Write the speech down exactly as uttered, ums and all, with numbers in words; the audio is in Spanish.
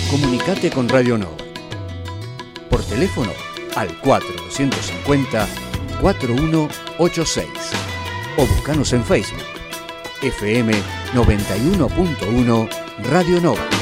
Comunicate con Radio Nova. Por teléfono al cuatro dos cinco cero, cuatro uno ocho seis o buscanos en Facebook. F M noventa y uno punto uno Radio Nova.